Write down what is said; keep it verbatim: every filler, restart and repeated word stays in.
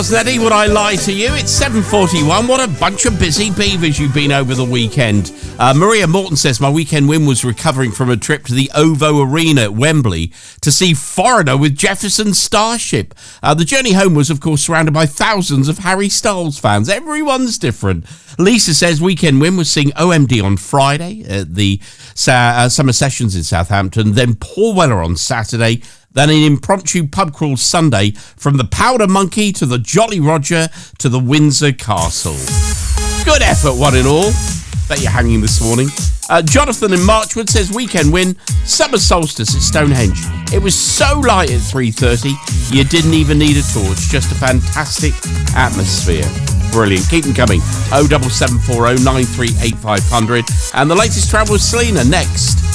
Eddie, would I lie to you? It's seven forty-one. What a bunch of busy beavers you've been over the weekend. Uh, Maria Morton says, my weekend win was recovering from a trip to the OVO Arena at Wembley to see Foreigner with Jefferson Starship. Uh, the journey home was, of course, surrounded by thousands of Harry Styles fans. Everyone's different. Lisa says, weekend win was seeing O M D on Friday at the uh, Summer Sessions in Southampton, then Paul Weller on Saturday, then an impromptu pub crawl Sunday from the Powder Monkey to the Jolly Roger to the Windsor Castle. Good effort, one and all. Bet you're hanging this morning. Uh, Jonathan in Marchwood says, weekend win, summer solstice at Stonehenge. It was so light at three thirty, you didn't even need a torch. Just a fantastic atmosphere. Brilliant. Keep them coming. oh seven seven four oh nine three eight five hundred. And the latest travel with Selena next.